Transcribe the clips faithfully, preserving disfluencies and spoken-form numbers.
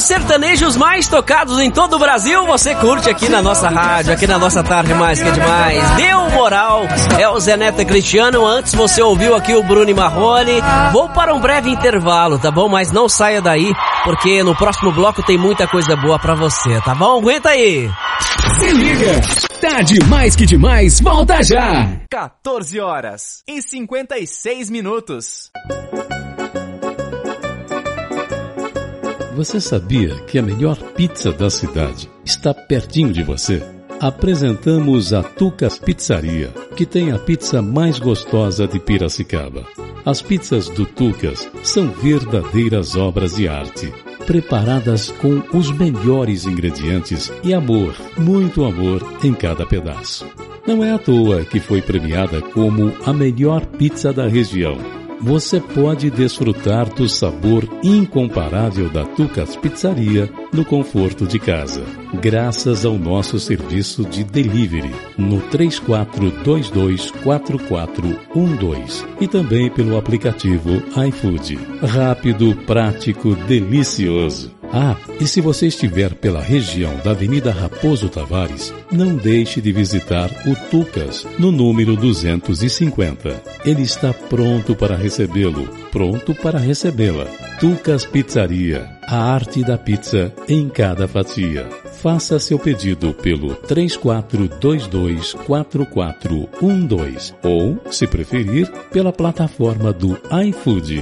sertanejos mais tocados em todo o Brasil, você curte aqui na nossa rádio, aqui na nossa Tarde Mais Que Demais. Deu moral, é o Zé Neto e Cristiano. Antes você ouviu aqui o Bruno e Marrone. Vou para um breve intervalo, tá bom? Mas não saia daí, porque no próximo bloco tem muita coisa boa pra você, tá bom? Aguenta aí! Se liga! Tarde Mais Que Demais, volta já! quatorze horas e cinquenta e seis minutos. Você sabia que a melhor pizza da cidade está pertinho de você? Apresentamos a Tucas Pizzaria, que tem a pizza mais gostosa de Piracicaba. As pizzas do Tucas são verdadeiras obras de arte, preparadas com os melhores ingredientes e amor, muito amor em cada pedaço. Não é à toa que foi premiada como a melhor pizza da região. Você pode desfrutar do sabor incomparável da Tucas Pizzaria no conforto de casa, graças ao nosso serviço de delivery no três quatro dois dois quatro quatro um dois e também pelo aplicativo iFood. Rápido, prático, delicioso. Ah, e se você estiver pela região da Avenida Raposo Tavares, não deixe de visitar o Tucas, no número duzentos e cinquenta. Ele está pronto para recebê-lo, pronto para recebê-la. Tucas Pizzaria, a arte da pizza em cada fatia. Faça seu pedido pelo três quatro dois dois quatro quatro um dois ou, se preferir, pela plataforma do iFood.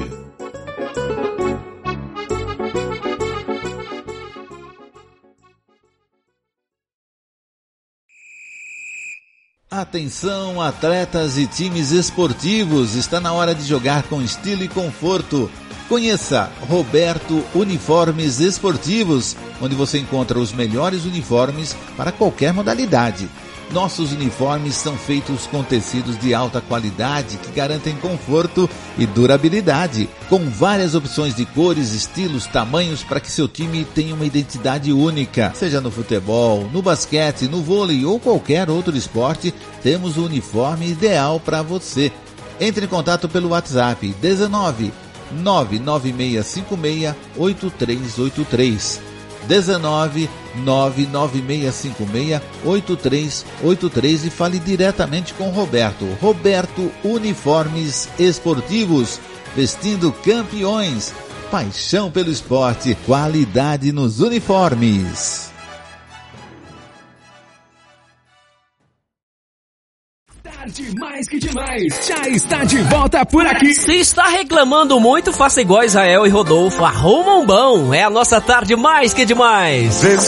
Atenção, atletas e times esportivos, está na hora de jogar com estilo e conforto. Conheça Roberto Uniformes Esportivos, onde você encontra os melhores uniformes para qualquer modalidade. Nossos uniformes são feitos com tecidos de alta qualidade que garantem conforto e durabilidade, com várias opções de cores, estilos, tamanhos para que seu time tenha uma identidade única. Seja no futebol, no basquete, no vôlei ou qualquer outro esporte, temos o uniforme ideal para você. Entre em contato pelo WhatsApp dezenove, nove nove seis cinco seis, oito três oito três. dezenove, nove nove seis cinco seis, oito três oito três e fale diretamente com Roberto. Roberto Uniformes Esportivos, vestindo campeões. Paixão pelo esporte, qualidade nos uniformes. Tarde Mais Que Demais já está de volta por aqui. Se está reclamando muito, faça igual Israel e Rodolfo. Arruma um bom. É a nossa Tarde Mais Que Demais.